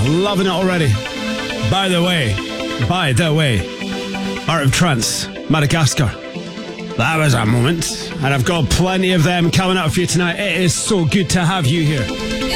loving it already. By the way, Art of Trance, Madagascar. That was a moment. And I've got plenty of them coming up for you tonight. It is so good to have you here.